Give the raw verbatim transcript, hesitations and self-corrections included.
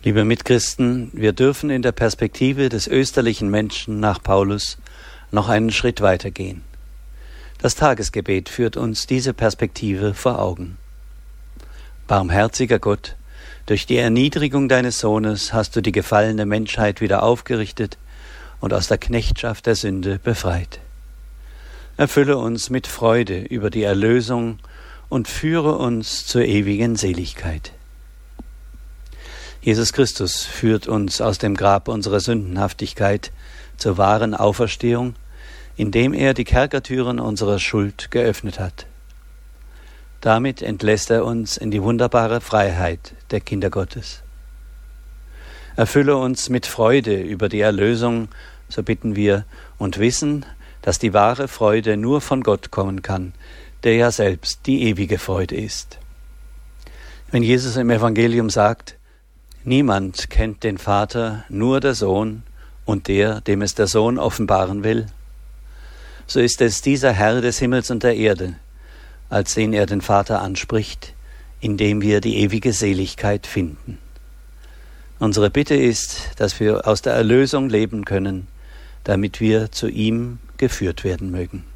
Liebe Mitchristen, wir dürfen in der Perspektive des österlichen Menschen nach Paulus noch einen Schritt weitergehen. Das Tagesgebet führt uns diese Perspektive vor Augen. Barmherziger Gott, durch die Erniedrigung deines Sohnes hast du die gefallene Menschheit wieder aufgerichtet und aus der Knechtschaft der Sünde befreit. Erfülle uns mit Freude über die Erlösung und führe uns zur ewigen Seligkeit. Jesus Christus führt uns aus dem Grab unserer Sündenhaftigkeit zur wahren Auferstehung, indem er die Kerkertüren unserer Schuld geöffnet hat. Damit entlässt er uns in die wunderbare Freiheit der Kinder Gottes. Erfülle uns mit Freude über die Erlösung, so bitten wir, und wissen, dass die wahre Freude nur von Gott kommen kann, der ja selbst die ewige Freude ist. Wenn Jesus im Evangelium sagt, niemand kennt den Vater, nur der Sohn und der, dem es der Sohn offenbaren will, so ist es dieser Herr des Himmels und der Erde, als den er den Vater anspricht, indem wir die ewige Seligkeit finden. Unsere Bitte ist, dass wir aus der Erlösung leben können, damit wir zu ihm geführt werden mögen.